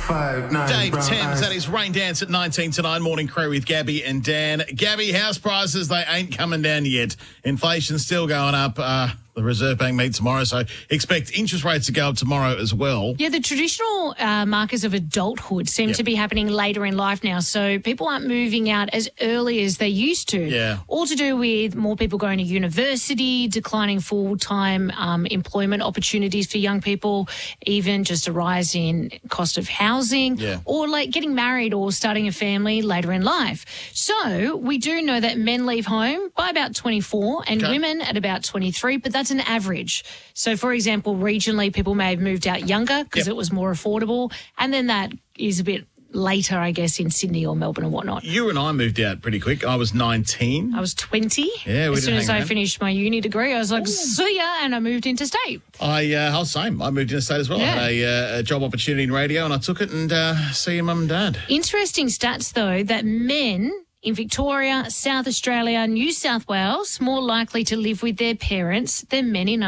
Dave Thames, that is Rain Dance at 19 to 9, Morning Crew with Gabby and Dan. Gabby, house prices, they ain't coming down yet. Inflation's still going up. The Reserve Bank meet tomorrow, so expect interest rates to go up tomorrow as well. Yeah, the traditional markers of adulthood seem to be happening later in life now, so people aren't moving out as early as they used to. Yeah. All to do with more people going to university, declining full-time employment opportunities for young people, even just a rise in cost of housing, or like getting married or starting a family later in life. So we do know that men leave home by about 24 and women at about 23, but that's an average. So, for example, regionally, people may have moved out younger because it was more affordable, and then that is a bit later, I guess, in Sydney or Melbourne and whatnot. You and I moved out pretty quick. I was 19. I was 20. Yeah, as soon as I finished my uni degree, I was like, see ya, and I moved interstate. I was same. I moved interstate as well. Yeah. I had a job opportunity in radio, and I took it, and see your mum and dad. Interesting stats, though, that men in Victoria, South Australia, New South Wales, more likely to live with their parents than men in